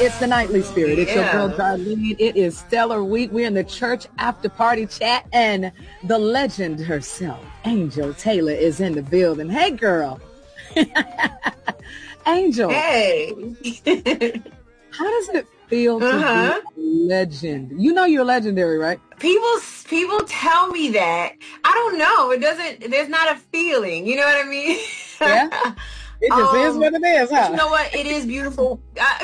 It's the Nightly Spirit. It's your girl, Yeah. Darlene. It is Stellar Week. We're in the church after party chat, and the legend herself, Angel Taylor, is in the building. Hey, girl. Angel, Hey. how does it feel to be a legend? You know you're legendary, right? People tell me that. I don't know. There's not a feeling. You know what I mean? Yeah. It just is what it is, huh? You know what? It is beautiful.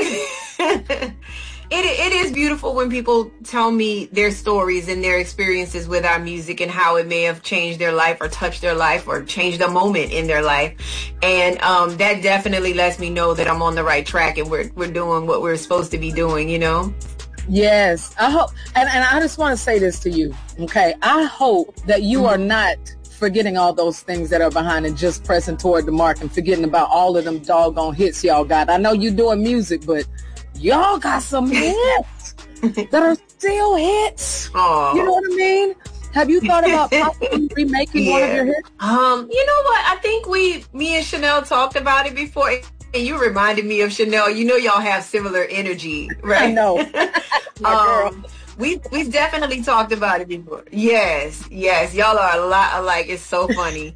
It is beautiful when people tell me their stories and their experiences with our music and how it may have changed their life or touched their life or changed a moment in their life. And that definitely lets me know that I'm on the right track and we're doing what we're supposed to be doing, you know? Yes. I hope, and I just want to say this to you, okay? I hope that you are not forgetting all those things that are behind and just pressing toward the mark and forgetting about all of them doggone hits y'all got. I know you doing music, but y'all got some hits that are still hits. Aww. You know what I mean? Have you thought about possibly remaking one of your hits? You know what? I think me and Chanel talked about it before. And you reminded me of Chanel. You know y'all have similar energy, right? I know. My girl. We've definitely talked about it before. Yes. Y'all are a lot alike. It's so funny.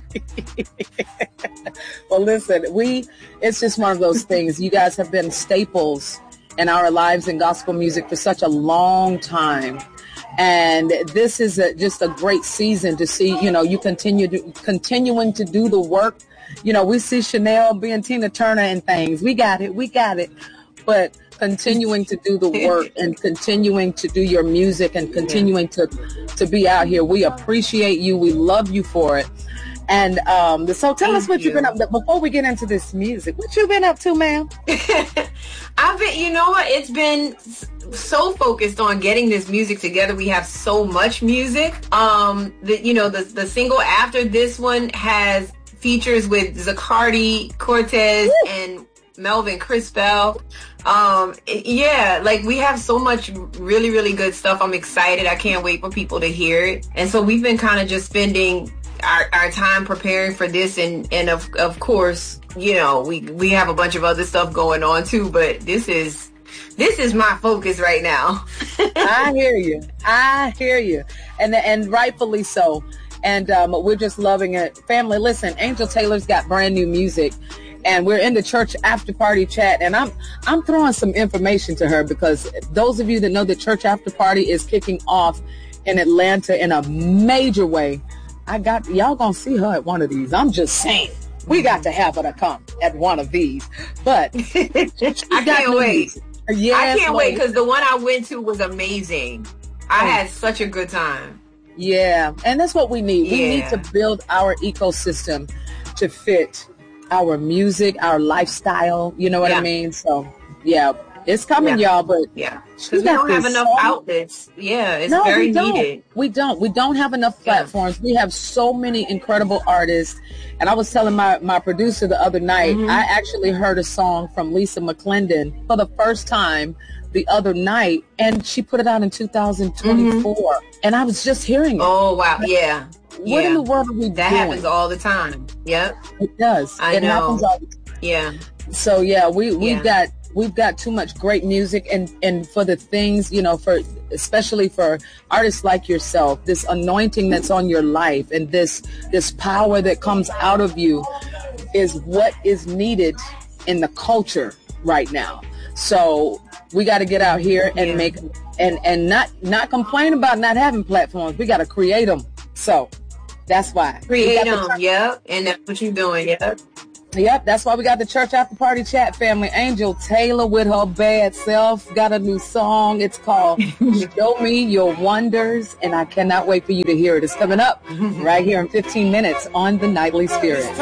Well, listen, it's just one of those things. You guys have been staples in our lives in gospel music for such a long time. And this is just a great season to see, you know, you continuing to do the work. You know, we see Chanel being Tina Turner and things. We got it. But continuing to do the work and continuing to do your music and continuing to be out here. We appreciate you. We love you for it. And so tell us what you've been up to. Before we get into this music, what you been up to, ma'am? You know what? It's been so focused on getting this music together. We have so much music. The single after this one has features with Zacardi, Cortez, and Melvin Crispell. We have so much really, really good stuff. I'm excited. I can't wait for people to hear it. And so we've been kind of just spending our time preparing for this, and of course, you know, we have a bunch of other stuff going on too, but this is my focus right now. I hear you. And rightfully so. And we're just loving it. Family, listen, Angel Taylor's got brand new music, and we're in the church after party chat, and I'm throwing some information to her because those of you that know the church after party is kicking off in Atlanta in a major way. Y'all gonna see her at one of these. I'm just saying, we got to have her to come at one of these. But I can't wait. Yes, I can't wait because the one I went to was amazing. I had such a good time. Yeah, and that's what we need. We need to build our ecosystem to fit our music, our lifestyle. You know what I mean? So, yeah, it's coming, y'all. But because we don't have enough outlets. Yeah, it's very needed. We don't have enough platforms. We have so many incredible artists. And I was telling my producer the other night, I actually heard a song from Lisa McClendon for the first time the other night, and she put it out in 2024. And I was just hearing it. Oh, wow. Yeah. What in the world are we doing? That happens all the time. Yep. It does. I know. Happens all the time. Yeah. So we've got too much great music, and for the things, you know, especially for artists like yourself, this anointing that's on your life and this power that comes out of you is what is needed in the culture right now. So we got to get out here and make and not complain about not having platforms. We got to create them. So that's why. Create them. Yep. And that's what you're doing. Yep, that's why we got the church after party chat, family. Angel Taylor with her bad self got a new song. It's called Show Me Your Wonders, and I cannot wait for you to hear it. It's coming up right here in 15 minutes on The Nightly Spirit.